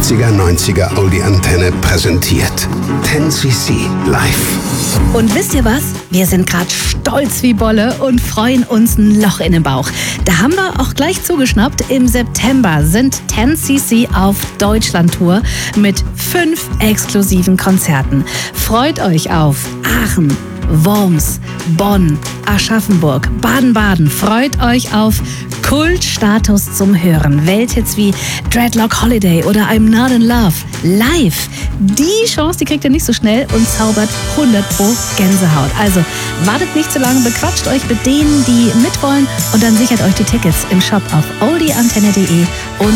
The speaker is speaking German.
80er, 90er Oldie Antenne präsentiert. 10cc live. Und wisst ihr was? Wir sind gerade stolz wie Bolle und freuen uns ein Loch in den Bauch. Da haben wir auch gleich zugeschnappt. Im September sind 10cc auf Deutschland-Tour mit 5 exklusiven Konzerten. Freut euch auf Aachen, Worms, Bonn, Aschaffenburg, Baden-Baden. Freut euch auf Kultstatus zum Hören. Welthits wie Dreadlock Holiday oder I'm Not in Love live. Die Chance, die kriegt ihr nicht so schnell und zaubert 100 pro Gänsehaut. Also wartet nicht zu lange, bequatscht euch mit denen, die mitwollen und dann sichert euch die Tickets im Shop auf oldieantenne.de und